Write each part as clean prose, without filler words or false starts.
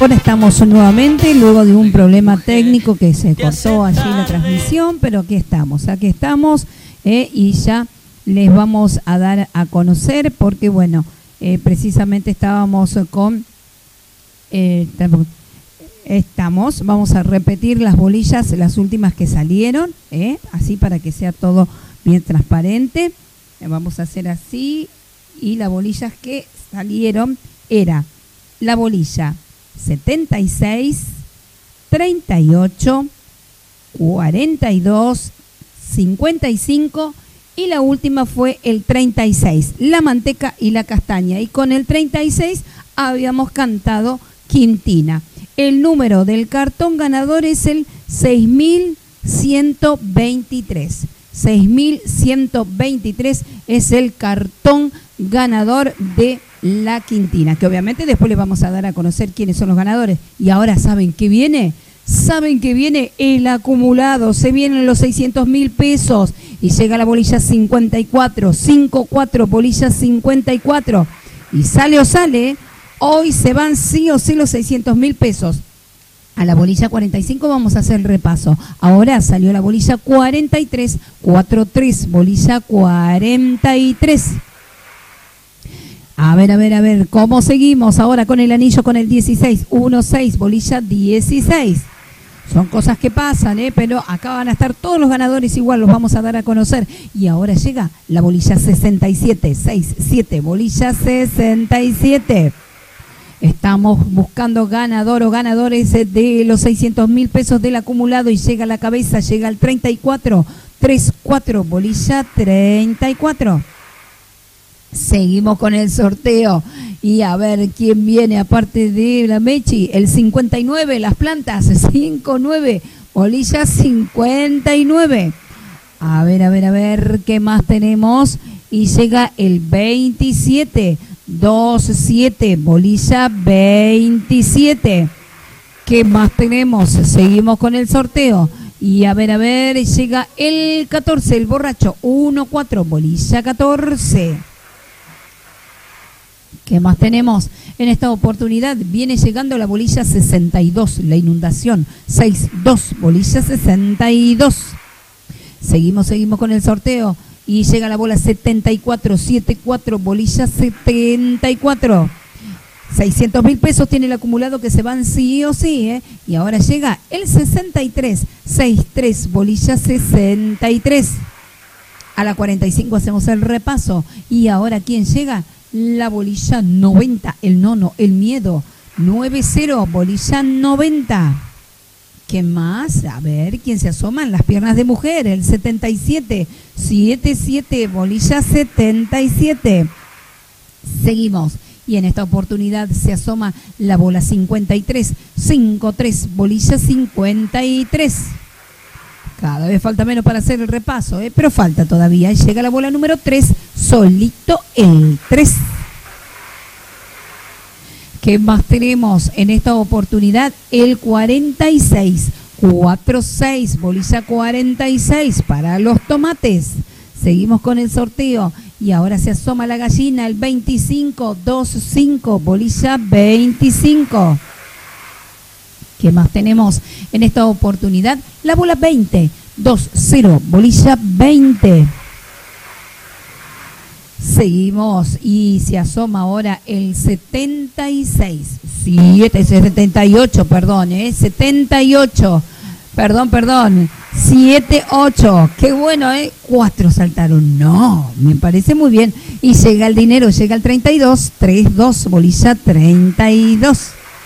Ahora estamos nuevamente, luego de un problema técnico que se cortó allí la transmisión, pero aquí estamos y ya les vamos a dar a conocer porque, bueno, precisamente estábamos con... vamos a repetir las bolillas, las últimas que salieron, así para que sea todo bien transparente. Vamos a hacer así, y las bolillas que salieron era la bolilla 76, 38, 42, 55 y la última fue el 36, la manteca y la castaña. Y con el 36 habíamos cantado Quintina. El número del cartón ganador es el 6123. 6123 es el cartón ganador de la Quintina, que obviamente después les vamos a dar a conocer quiénes son los ganadores. Y ahora, ¿saben qué viene? Saben que viene el acumulado, se vienen los 600.000 pesos y llega la bolilla 54, 54, bolilla 54. Y sale o sale, hoy se van sí o sí los 600.000 pesos. A la bolilla 45 vamos a hacer el repaso. Ahora salió la bolilla 43, 43, bolilla 43. A ver, ¿cómo seguimos ahora con el anillo con el 16? 1, 6, bolilla 16. Son cosas que pasan, pero acá van a estar todos los ganadores igual, los vamos a dar a conocer. Y ahora llega la bolilla 67, 6, 7, bolilla 67. Estamos buscando ganador o ganadores de los 600.000 pesos del acumulado y llega a la cabeza, llega al 34, 3, 4, bolilla 34. Seguimos con el sorteo y a ver quién viene aparte de la Mechi. El 59, las plantas, 5, 9, bolilla 59. A ver qué más tenemos. Y llega el 27, 2, 7, bolilla 27. ¿Qué más tenemos? Seguimos con el sorteo. Y a ver, llega el 14, el borracho, 1, 4, bolilla 14. ¿Qué más tenemos? En esta oportunidad viene llegando la bolilla 62, la inundación, 6, 2, bolilla 62. Seguimos con el sorteo y llega la bola 74, 7, 4, bolilla 74. 600.000 pesos tiene el acumulado que se van sí o sí, Y ahora llega el 63, 6, 3, bolilla 63. A la 45 hacemos el repaso. Y ahora, ¿quién llega? La bolilla 90, el nono, el miedo, 9-0, bolilla 90. ¿Qué más? A ver, ¿quién se asoma en las piernas de mujer? El 77, 7-7, bolilla 77. Seguimos. Y en esta oportunidad se asoma la bola 53, 5-3, bolilla 53. Cada vez falta menos para hacer el repaso, pero falta todavía. Y llega la bola número 3, solito el 3. ¿Qué más tenemos en esta oportunidad? El 46, 4-6, bolilla 46 para los tomates. Seguimos con el sorteo y ahora se asoma la gallina, el 25, 2-5, bolilla 25. ¿Qué más tenemos en esta oportunidad? La bola 20, 2-0, bolilla 20. Seguimos y se asoma ahora el 76, 78, perdón, 78, perdón, 7-8, qué bueno, 4 saltaron, no, me parece muy bien. Y llega el dinero, llega el 32, 3-2, bolilla 32.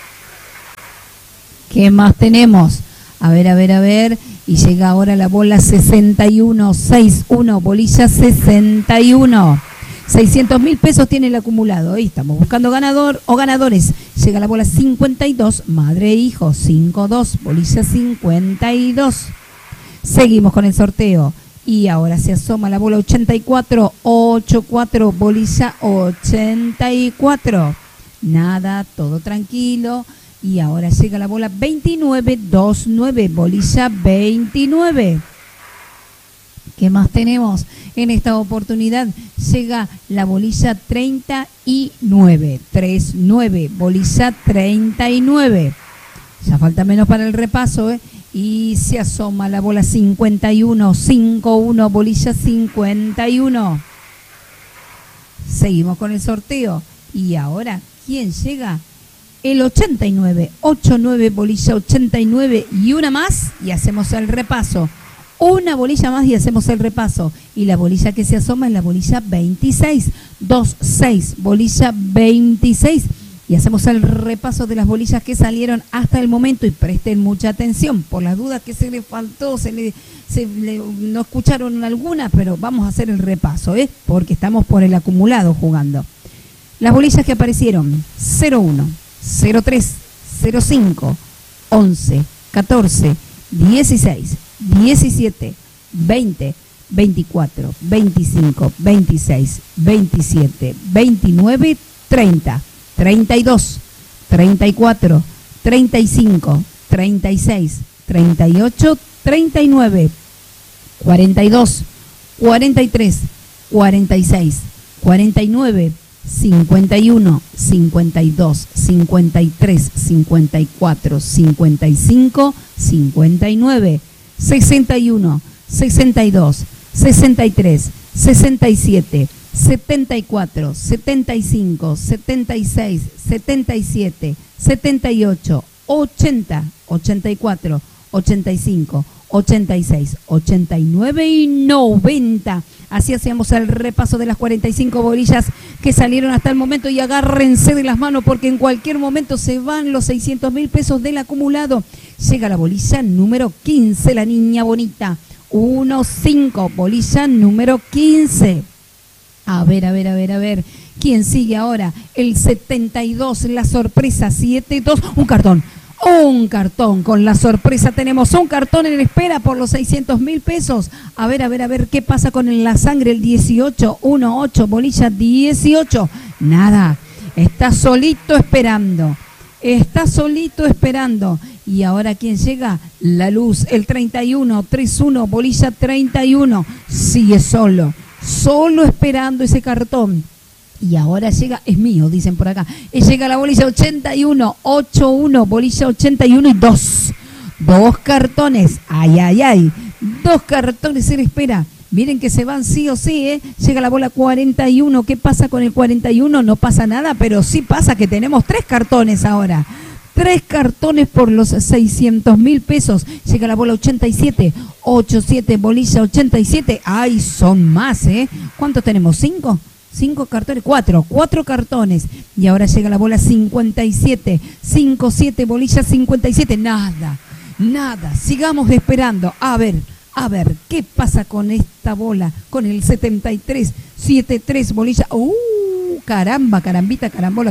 ¿Qué más tenemos? A ver. Y llega ahora la bola 61, 6-1, bolilla 61. 600.000 pesos tiene el acumulado. Ahí estamos buscando ganador o ganadores. Llega la bola 52, madre e hijo, 5-2, bolilla 52. Seguimos con el sorteo. Y ahora se asoma la bola 84, 8-4, bolilla 84. Nada, todo tranquilo. Y ahora llega la bola 29, 2-9, bolilla 29. ¿Qué más tenemos? En esta oportunidad llega la bolilla 39. 39, bolilla 39. Ya falta menos para el repaso, ¿eh? Y se asoma la bola 51, 51, bolilla 51. Seguimos con el sorteo. Y ahora, ¿quién llega? El 89, 89, bolilla 89 y una más y hacemos el repaso. Una bolilla más y hacemos el repaso. Y la bolilla que se asoma es la bolilla 26, 26, bolilla 26. Y hacemos el repaso de las bolillas que salieron hasta el momento y presten mucha atención por las dudas que se le faltó, no escucharon algunas, pero vamos a hacer el repaso, porque estamos por el acumulado jugando. Las bolillas que aparecieron: 01, 03, 05, 11, 14, 16, 17, 20, 24, 25, 26, 27, 29, 30. 32, 34, 35, 36, 38, 39, 42, 43, 46, 49, 51, 52, 53, 54, 55, 59, 61, 62, 63, 67, 74, 75, 76, 77, 78, 80, 84, 85, 86, 89 y 90. Así hacíamos el repaso de las 45 bolillas que salieron hasta el momento y agárrense de las manos porque en cualquier momento se van los 600.000 pesos del acumulado. Llega la bolilla número 15, la niña bonita. 1, 5, bolilla número 15. A ver. ¿Quién sigue ahora? El 72, la sorpresa, 7, 2, un cartón. Un cartón, con la sorpresa tenemos un cartón en espera por los 600.000 pesos. A ver, ¿qué pasa con la sangre? El 18, 1, 8, bolilla 18. Nada, está solito esperando. Y ahora, ¿quién llega? La luz, el 31, 31, bolilla 31. Sigue solo esperando ese cartón. Y ahora llega, es mío, dicen por acá. Llega la bolilla 81, 81, bolilla 81 y 2. Dos cartones, ay. 2 cartones en espera. Miren que se van sí o sí, ¿eh? Llega la bola 41. ¿Qué pasa con el 41? No pasa nada, pero sí pasa que tenemos 3 cartones ahora. 3 cartones por los 600.000 pesos. Llega la bola 87, 87, bolilla 87. Ay, son más, ¿eh? ¿Cuántos tenemos? 5 cartones, 4 cartones. Y ahora llega la bola 57, 57, bolilla 57. Nada. Sigamos esperando. A ver, ¿qué pasa con esta bola? Con el 73, 73, bolilla. Carambita, carambola.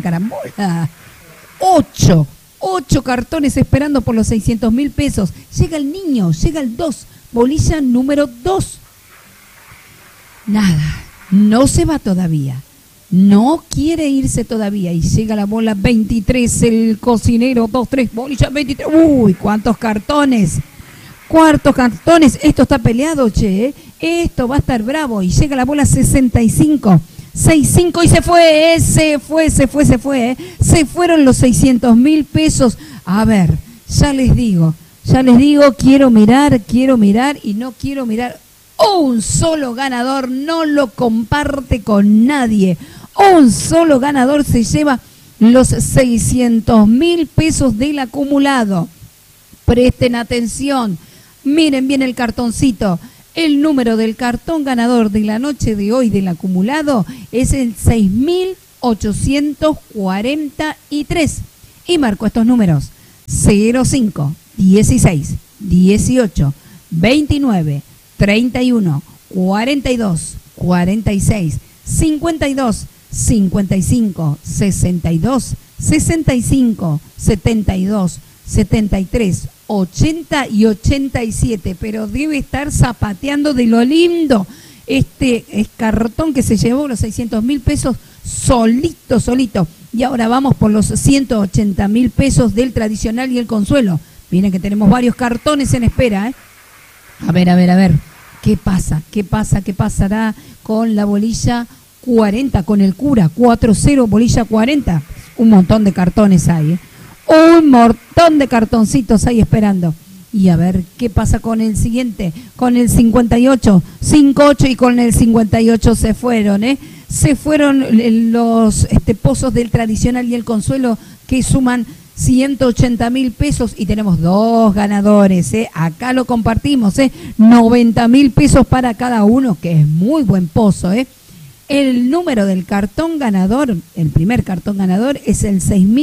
8 cartones esperando por los 600.000 pesos. Llega el niño, llega el 2, bolilla número 2. Nada, no se va todavía. No quiere irse todavía. Y llega la bola 23, el cocinero, 2, 3, bolilla 23. Uy, ¿cuántos cartones? Cuartos cartones. Esto está peleado, che, ¿eh? Esto va a estar bravo. Y llega la bola 65. 6-5 y se fue. Se fueron los 600.000 pesos. A ver, ya les digo, quiero mirar y no quiero mirar. Un solo ganador no lo comparte con nadie. Un solo ganador se lleva los 600.000 pesos del acumulado. Presten atención, miren bien el cartoncito. El número del cartón ganador de la noche de hoy del acumulado es el 6.843. Y marco estos números: 05, 16, 18, 29, 31, 42, 46, 52, 55, 62, 65, 72, 73, 80 y 87, pero debe estar zapateando de lo lindo este cartón que se llevó los 600.000 pesos solito. Y ahora vamos por los 180.000 pesos del tradicional y el consuelo. Miren que tenemos varios cartones en espera, ¿eh? A ver, ¿Qué pasa? ¿Qué pasa? ¿Qué pasará con la bolilla 40, con el cura? 4-0, bolilla 40. Un montón de cartones hay, ¿eh? Un montón de cartoncitos ahí esperando. Y a ver qué pasa con el siguiente, con el 58, 5-8 y con el 58 se fueron, ¿eh? Se fueron los pozos del tradicional y el consuelo que suman 180.000 pesos y tenemos 2 ganadores, ¿eh? Acá lo compartimos, 90.000 pesos para cada uno, que es muy buen pozo, ¿eh? El número del cartón ganador, el primer cartón ganador es el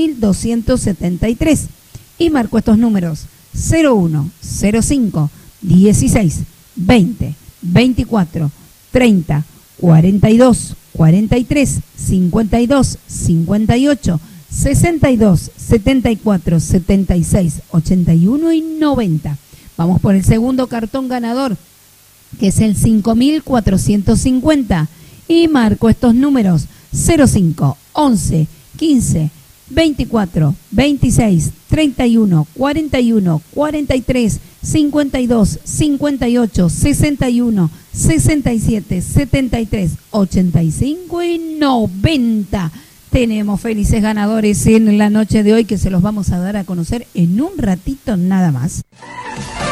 6.273 y marco estos números 01, 05, 16, 20, 24, 30, 42, 43, 52, 58, 62, 74, 76, 81 y 90. Vamos por el segundo cartón ganador, que es el 5.450. Y marco estos números 05, 11, 15, 24, 26, 31, 41, 43, 52, 58, 61, 67, 73, 85 y 90. Tenemos felices ganadores en la noche de hoy que se los vamos a dar a conocer en un ratito nada más.